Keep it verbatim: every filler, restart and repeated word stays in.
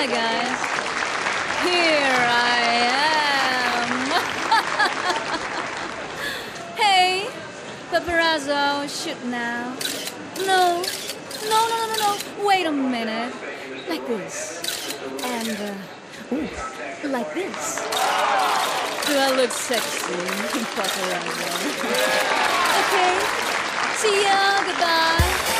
Hi, guys. Here I am. Hey, paparazzo, shoot now. No, no, no, no, no, no. Wait a minute. Like this. And, uh, ooh, like this. Do I look sexy, paparazzo? Okay. See ya. Goodbye.